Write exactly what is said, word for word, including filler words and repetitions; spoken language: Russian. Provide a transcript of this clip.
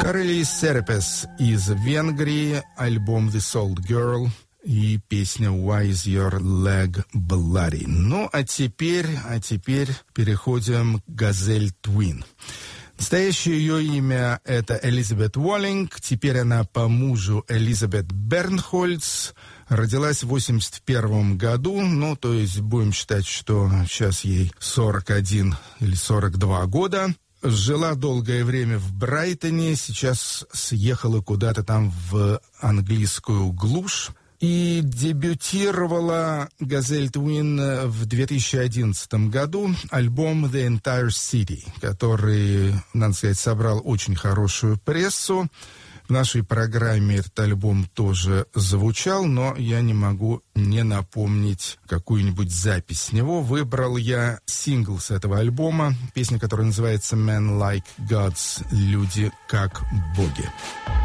Карелис Серпес из Венгрии, альбом The Salt Girl и песня Why is your leg bloody? Ну, а теперь, а теперь переходим к Газель Твин. Настоящее ее имя — это Элизабет Уоллинг. Теперь она по мужу Элизабет Бернхольц. Родилась в восемьдесят первом году, ну, то есть будем считать, что сейчас ей сорок один или сорок два года. Жила долгое время в Брайтоне, сейчас съехала куда-то там в английскую глушь. И дебютировала Газель Твин в две тысячи одиннадцатом году альбом The Entire City, который, надо сказать, собрал очень хорошую прессу. В нашей программе этот альбом тоже звучал, но я не могу не напомнить какую-нибудь запись с него. Выбрал я сингл с этого альбома, песня, которая называется «Men Like Gods», «Люди как боги».